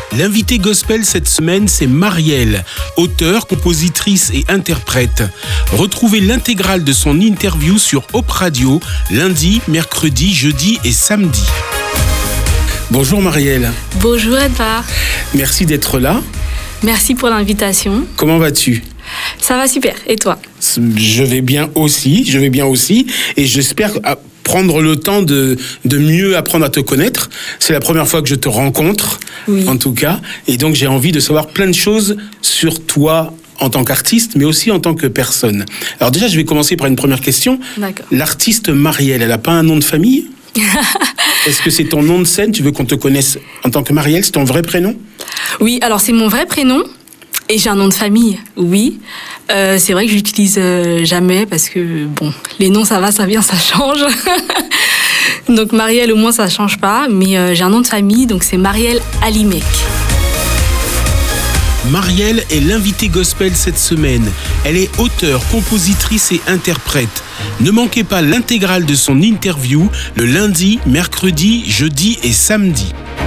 L'invitée gospel cette semaine, c'est Marielle, auteure, compositrice et interprète. Retrouvez l'intégrale de son interview sur Hop Radio, lundi, mercredi, jeudi et samedi. Bonjour Marielle. Bonjour Edouard. Merci d'être là. Merci pour l'invitation. Comment vas-tu ? Ça va super, et toi ? Je vais bien aussi, et j'espère prendre le temps de mieux apprendre à te connaître. C'est la première fois que je te rencontre, oui. En tout cas, et donc j'ai envie de savoir plein de choses sur toi en tant qu'artiste, mais aussi en tant que personne. Alors déjà, je vais commencer par une première question. D'accord. L'artiste Marielle, elle n'a pas un nom de famille ? Est-ce que c'est ton nom de scène ? Tu veux qu'on te connaisse en tant que Marielle ? C'est ton vrai prénom ? Oui, alors c'est mon vrai prénom. Et j'ai un nom de famille, oui. C'est vrai que je l'utilise jamais parce que, bon, les noms, ça va, ça vient, ça change. Donc Marielle, au moins, ça change pas. Mais j'ai un nom de famille, donc c'est Marielle Alimec. Marielle est l'invitée gospel cette semaine. Elle est auteure, compositrice et interprète. Ne manquez pas l'intégrale de son interview le lundi, mercredi, jeudi et samedi.